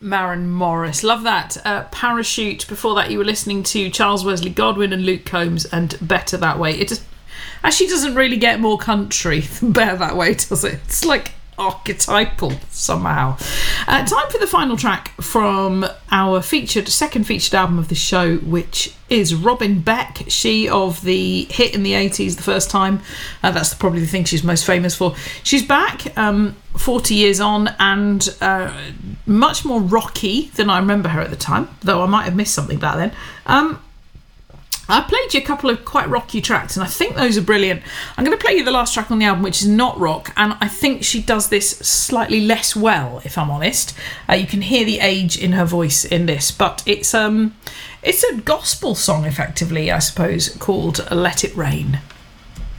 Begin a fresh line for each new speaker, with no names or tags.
Maren Morris. Love that. Parachute. Before that, you were listening to Charles Wesley Godwin and Luke Combs and Better That Way. It just actually doesn't really get more country than Better That Way, does it? It's like archetypal somehow. Time for the final track from our second featured album of the show, which is Robin Beck. She of the hit in the 80s the first time. That's probably the thing she's most famous for. She's back 40 years on and much more rocky than I remember her at the time, though I might have missed something back then. I played you a couple of quite rocky tracks, and I think those are brilliant. I'm going to play you the last track on the album, which is not rock, and I think she does this slightly less well, if I'm honest. You can hear the age in her voice in this, but it's a gospel song, effectively, I suppose, called Let It Rain.